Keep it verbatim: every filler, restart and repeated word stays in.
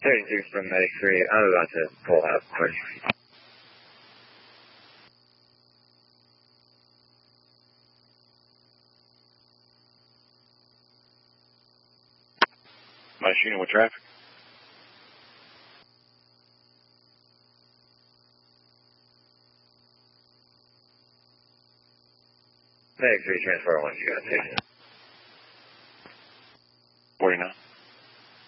thirty-six from Medic three, I'm about to pull out quick. My unit with traffic. Medic three, transfer one, you got six. forty-nine.